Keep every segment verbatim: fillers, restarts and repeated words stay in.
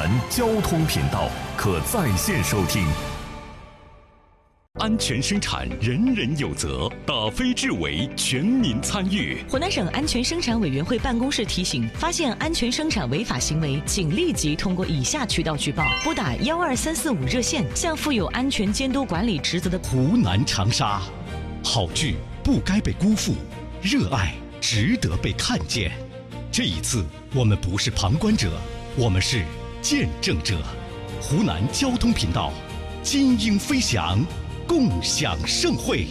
南交通频道可在线收听。安全生产，人人有责，打非治为，全民参与。 湖南省安全生产委员会办公室提醒：发现安全生产违法行为，请立即通过以下渠道举报：拨打幺二三四五热线，向负有安全监督管理职责的湖南长沙。好剧不该被辜负，热爱值得被看见。这一次，我们不是旁观者，我们是见证者。湖南交通频道，金鹰飞翔，共享盛会。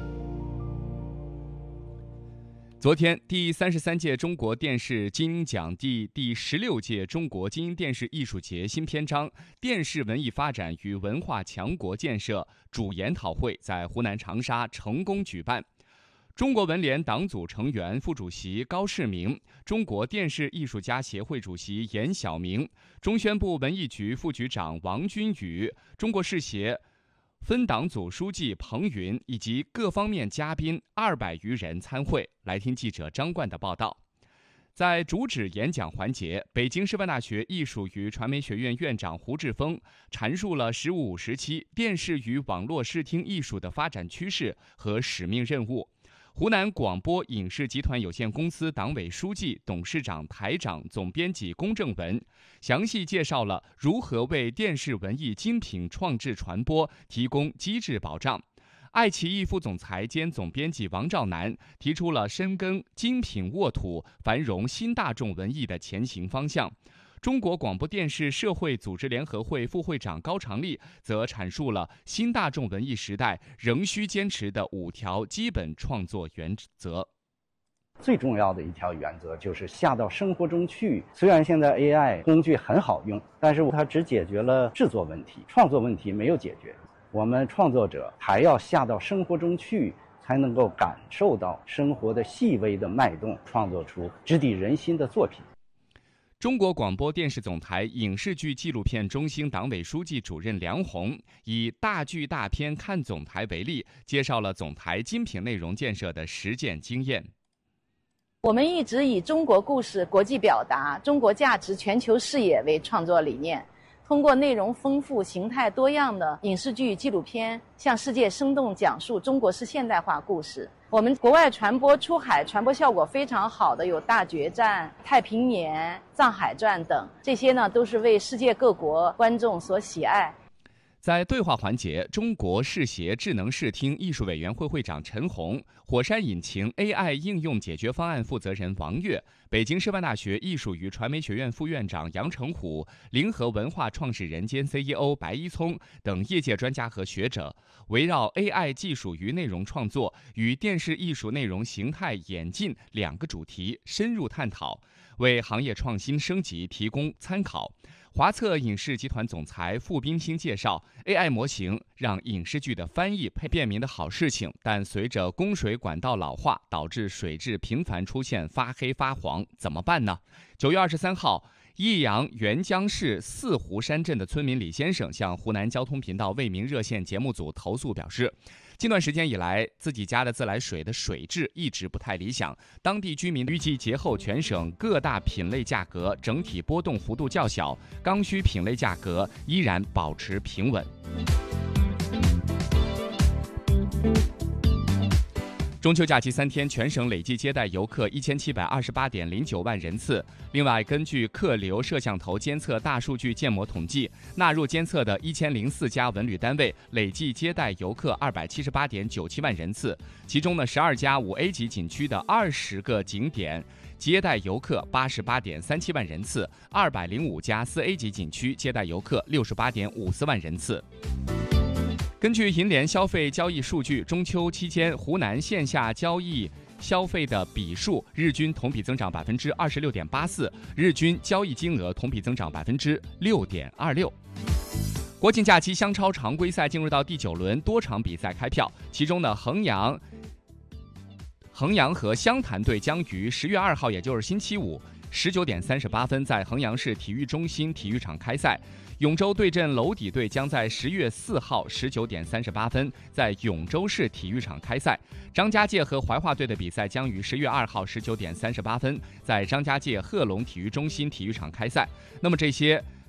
昨天，第三十三届中国电视金鹰奖暨第十六届中国金鹰电视艺术节新篇章“电视文艺发展与文化强国建设”主研讨会在湖南长沙成功举办。中国文联党组成员、副主席高世明，中国电视艺术家协会主席严晓明，中宣部文艺局副局长王军宇，中国视协分党组书记彭云以及各方面嘉宾二百余人参会。来听记者张冠的报道。在主旨演讲环节，北京师范大学艺术与传媒学院院长胡志峰阐述了“十五五”时期电视与网络视听艺术的发展趋势和使命任务。湖南广播影视集团有限公司党委书记、董事长、台长、总编辑龚正文详细介绍了如何为电视文艺精品创制传播提供机制保障。爱奇艺副总裁兼总编辑王兆南提出了深耕精品沃土、繁荣新大众文艺的前行方向。中国广播电视社会组织联合会副会长高长立则阐述了新大众文艺时代仍需坚持的五条基本创作原则。 最重要的一条原则就是下到生活中去。虽然现在 A I 工具很好用，但是它只解决了制作问题，创作问题没有解决。我们创作者还要下到生活中去，才能够感受到生活的细微的脉动，创作出直抵人心的作品。 中国广播电视总台影视剧纪录片中心党委书记主任梁红以大剧大片看总台为例，介绍了总台精品内容建设的实践经验。 我们一直以中国故事、国际表达、中国价值、全球视野为创作理念，通过内容丰富、形态多样的影视剧、纪录片，向世界生动讲述中国式现代化故事。我们国外传播出海传播效果非常好的有《大决战》、《太平年》、《藏海传》等，这些呢都是为世界各国观众所喜爱。 在对话环节，中国视协智能视听艺术委员会会长陈红、火山引擎 A I 应用解决方案负责人王悦、北京师范大学艺术与传媒学院副院长杨成虎、联合文化创始人兼 C E O 白一聪等业界专家和学者，围绕 A I 技术与内容创作与电视艺术内容形态演进两个主题深入探讨，为行业创新升级提供参考。华策影视集团总裁傅冰清介绍 ，A I 模型让影视剧的翻译配便民的好事情，但随着供水管道老化，导致水质频繁出现发黑发黄，怎么办呢？九月二十三号，益阳沅江市四湖山镇的村民李先生向湖南交通频道为民热线节目组投诉表示，近段时间以来，自己家的自来水的水质一直不太理想。当地居民预计节后全省各大品类价格整体波动幅度较小，刚需品类价格依然保持平稳。中秋假期三天，全省累计接待游客一千七百二十八点零九万人次。另外，根据客流摄像头监测大数据建模统计，纳入监测的一千零四家文旅单位累计接待游客二百七十八点九七万人次。其中呢，十二家五 A 级景区的二十个景点接待游客八十八点三七万人次，二百零五家四 A 级景区接待游客六十八点五四万人次。根据银联消费交易数据，中秋期间湖南线下交易消费的笔数日均同比增长百分之二十六点八四，日均交易金额同比增长百分之六点二六。国庆假期湘超常规赛进入到第九轮，多场比赛开票，其中呢，衡阳、衡阳和湘潭队将于十月二号，也就是星期五十九点三十八分，在衡阳市体育中心体育场开赛。永州对阵娄底队将在十月四号十九点三十八分在永州市体育场开赛。张家界和怀化队的比赛将于十月二号十九点三十八分在张家界贺龙体育中心体育场开赛。那么这些